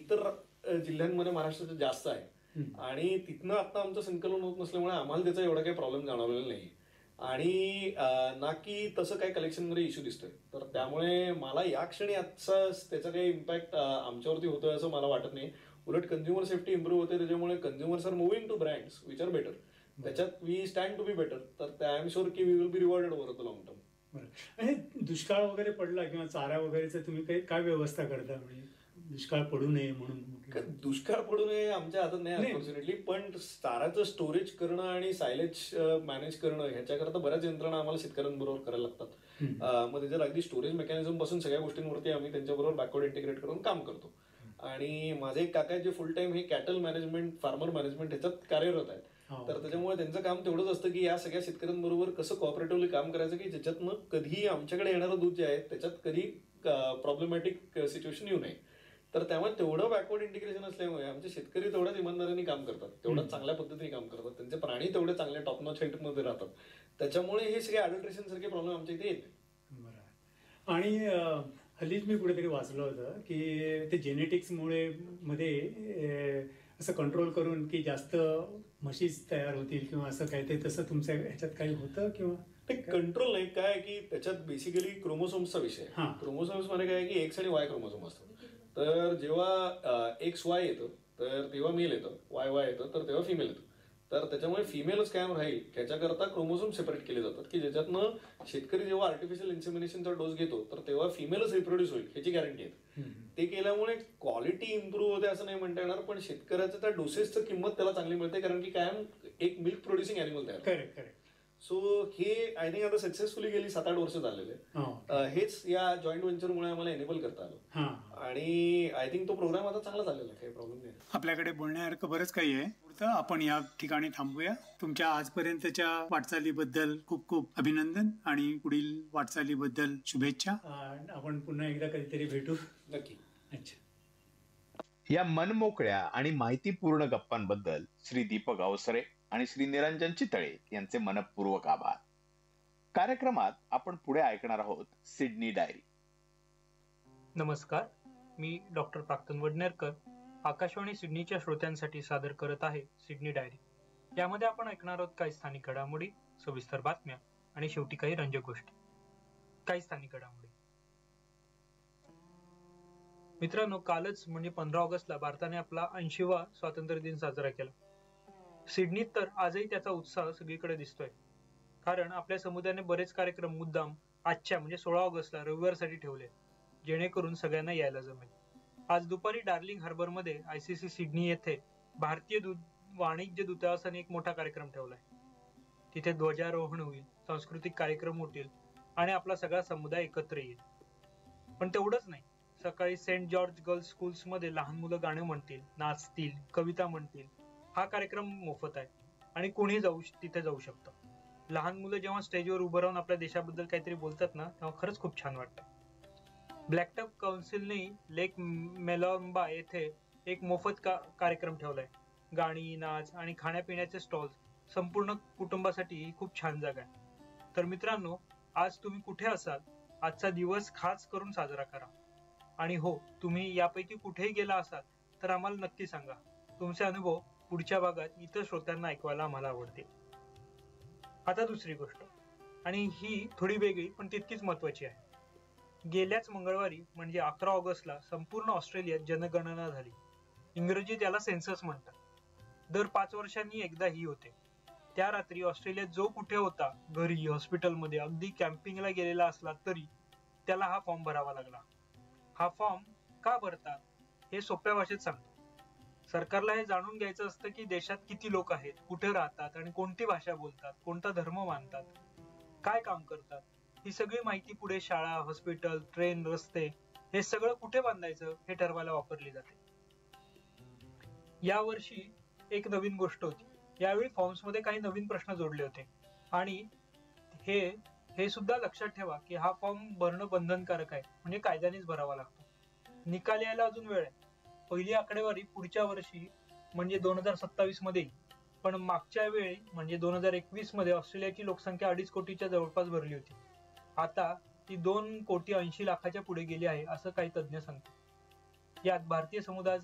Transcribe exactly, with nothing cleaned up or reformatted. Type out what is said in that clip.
इतर जिल्ह्यांमध्ये महाराष्ट्राच्या जास्त आहे आणि तिथनं आता आमचं संकलन होत नसल्यामुळे आम्हाला त्याचा एवढा काही प्रॉब्लेम जाणवलेला नाही आणि ना की तसं काही कलेक्शनमध्ये इश्यू दिसतोय. तर त्यामुळे मला या क्षणी आजचा त्याचा काही इम्पॅक्ट आमच्यावरती होतोय असं मला वाटत नाही. उलट कंझ्युमर सेफ्टी इम्प्रूव्ह होते, त्याच्यामुळे consumers R moving to brands which are better. त्याच्यात we stand to be better. तर आय एम शुअर की we will be rewarded over the long term. आणि दुष्काळ वगैरे पडला किंवा चारा वगैरेचं तुम्ही काही काय व्यवस्था करता, म्हणजे दुष्काळ पडू नये म्हणून? दुष्काळ पडू नये आमच्या हातात नाही अनफॉर्च्युनेटली, पण चाराचं स्टोरेज करणं आणि सायलेज मॅनेज करणं ह्याच्याकरता बऱ्याच यंत्रणा आम्हाला शेतकऱ्यांबरोबर करायला लागतात. मग त्याच्यात अगदी स्टोरेज मेकॅनिझम पासून सगळ्या गोष्टींवरती आम्ही त्यांच्याबरोबर बॅकवर्ड इंटिग्रेट करून काम करतो. आणि माझे एक काका जे फुल टाइम हे कॅटल मॅनेजमेंट, फार्मर मॅनेजमेंट ह्याच्यात कार्यरत आहेत. तर त्याच्यामुळे त्यांचं काम तेवढंच असतं की या सगळ्या शेतकऱ्यांबरोबर कसं कॉपरेटिव्हली काम करायचं की ज्याच्यातनं कधी आमच्याकडे येणारं दूध जे आहे त्याच्यात कधी प्रॉब्लेमॅटिक सिच्युएशन येऊ नये. तर त्यामुळे तेवढं बॅकवर्ड इंटिग्रेशन असल्यामुळे आमचे शेतकरी तेवढ्याच इमानदारीने काम करतात, तेवढ्याच चांगल्या पद्धतीने काम करतात, त्यांचे प्राणी तेवढे चांगल्या टॉप नॉच हेल्थमध्ये राहतात. त्याच्यामुळे हे सगळे अडल्ट्रेशन सारखे प्रॉब्लेम आमच्या इथे येत नाही. बरं. आणि हल्लीच मी कुठेतरी वाचलं होतं की ते जेनेटिक्समुळे मध्ये असं कंट्रोल करून की जास्त म्हशीच तयार होतील किंवा असं काय, ते तसं तुमच्या ह्याच्यात काही होतं किंवा कंट्रोल नाही? काय की त्याच्यात बेसिकली क्रोमोसोम्सचा विषय. क्रोमोसोम्स मध्ये काय की एक्स आणि वाय क्रोमोसोम असतात. तर जेव्हा एक्स वाय येतं तर तेव्हा मेल येतं, वाय वाय येतं तर तेव्हा फिमेल येतं. तर त्याच्यामुळे फिमेलच कायम राहील त्याच्याकरता क्रोमोसोम सेपरेट केले जातात की ज्याच्यातनं शेतकरी जेव्हा आर्टिफिशियल इन्सेमिनेशनचा डोस घेतो तर तेव्हा फिमेलच रिप्रोड्यूस होईल ह्याची गॅरंटी आहे. ते केल्यामुळे क्वालिटी इम्प्रूव्ह होते असं नाही म्हणता येणार, पण शेतकऱ्याचं त्या डोसेसचं किंमत त्याला चांगली मिळते कारण की कायम एक मिल्क प्रोड्युसिंग अॅनिमल तयार. Correct correct. सो हे आय थिंक आता सक्सेसफुली गेली सात आठ वर्ष झालेले. हेच या जॉईंट व्हेंचरमुळे आम्हाला एनेबल करता आलं आणि आय थिंक तो प्रोग्राम आता चांगला चाललेला आहे, काही प्रॉब्लेम नाही. आपल्याकडे बोलण्यासारखं बरंच काही आहे. आपण या ठिकाणी थांबूया. तुमच्या आजपर्यंतच्या वाटचालीबद्दल खूप खूप अभिनंदन आणि पुढील वाटचालीबद्दल शुभेच्छा. आपण पुन्हा एकदा कधीतरी भेटू. नक्की. अच्छा. या मनमोकळ्या आणि माहितीपूर्ण गप्पांबद्दल श्री दीपक अवसरे आणि श्री निरंजन चितळे यांचे मनपूर्वक आभार. कार्यक्रमात आपण पुढे ऐकणार आहोत सिडनी डायरी. नमस्कार, मी डॉक्टर प्राक्तन वडनेरकर आकाशवाणी सिडनीच्या श्रोत्यांसाठी सादर करत आहे सिडनी डायरी. यामध्ये आपण ऐकणार आहोत काही स्थानिक घडामोडी, सविस्तर बातम्या आणि शेवटी काही रंजक गोष्टी. काही स्थानिक घडामोडी. मित्रांनो, कालच म्हणजे पंधरा ऑगस्टला भारताने आपला ऐंशीवा स्वातंत्र्य दिन साजरा केला. सिडनीत तर आजही त्याचा उत्साह सगळीकडे दिसतोय, कारण आपल्या समुदायाने बरेच कार्यक्रम मुद्दाम आजच्या म्हणजे सोळा ऑगस्टला रविवारसाठी ठेवले, जेणेकरून सगळ्यांना यायला जमेल. आज दुपारी डार्लिंग हार्बर मध्ये आयसीसी सिडनी येथे भारतीय वाणिज्य दूतावासाने एक मोठा कार्यक्रम ठेवलाय. तिथे ध्वजारोहण होईल, सांस्कृतिक कार्यक्रम होतील आणि आपला सगळा समुदाय एकत्र येईल. पण तेवढंच नाही, सकाळी सेंट जॉर्ज गर्ल्स स्कूल्स मध्ये लहान मुलं गाणं म्हणतील, नाचतील, कविता म्हणतील. हा कार्यक्रम मोफत आहे आणि कोणी जाऊ तिथे जाऊ शकतं. लहान मुलं जेव्हा स्टेजवर उभं राहून आपल्या देशाबद्दल काहीतरी बोलतात ना, तेव्हा खरंच खूप छान वाटतं. ब्लॅकटॉप काउन्सिलने लेक मेलॉम्बा येथे एक मोफत का कार्यक्रम ठेवलाय. गाणी, नाच आणि खाण्यापिण्याचे स्टॉल्स, संपूर्ण कुटुंबासाठी ही खूप छान जागा आहे. तर मित्रांनो, आज तुम्ही कुठे असाल, आजचा दिवस खास करून साजरा करा. आणि हो, तुम्ही यापैकी कुठेही गेला असाल तर आम्हाला नक्की सांगा. तुमचे अनुभव पुढच्या भागात इतर श्रोत्यांना ऐकवायला आम्हाला आवडते. आता दुसरी गोष्ट, आणि ही थोडी वेगळी पण तितकीच महत्वाची आहे. गेल्याच मंगळवारी म्हणजे अकरा ऑगस्टला संपूर्ण ऑस्ट्रेलियात जनगणना झाली. इंग्रजीत त्याला सेन्सस म्हणतात. दर पाच वर्षांनी एकदा ही होते. त्या रात्री ऑस्ट्रेलियात जो कुठे होता, घरी, हॉस्पिटलमध्ये, अगदी कॅम्पिंगला गेलेला असला तरी त्याला हा फॉर्म भरावा लागला. हा फॉर्म का भरतात हे सोप्या भाषेत सांगतो. सरकारला हे जाणून घ्यायचं असतं की देशात किती लोक आहेत, कुठे राहतात आणि कोणती भाषा बोलतात, कोणता धर्म मानतात, काय काम करतात. ही सगळी माहिती पुढे शाळा, हॉस्पिटल, ट्रेन, रस्ते हे सगळं कुठे बांधायचं हे ठरवायला वापरली जाते. यावर्षी एक नवीन गोष्ट होती. यावेळी फॉर्म्स मध्ये काही नवीन प्रश्न जोडले होते आणि हे हे सुद्धा लक्षात ठेवा की हा फॉर्म भरणं बंधनकारक आहे, म्हणजे कायद्यानेच भरावा लागतो. निकाल यायला अजून वेळ आहे. पहिली आकडेवारी पुढच्या वर्षी म्हणजे दोन हजार सत्तावीस मध्ये येईल. पण मागच्या वेळी म्हणजे दोन हजार एकवीस मध्ये ऑस्ट्रेलियाची लोकसंख्या अडीच कोटीच्या जवळपास भरली होती. आता ती दोन कोटी ऐंशी लाखाच्या पुढे गेली आहे असं काही तज्ज्ञ सांगतात. यात भारतीय समुदायाचा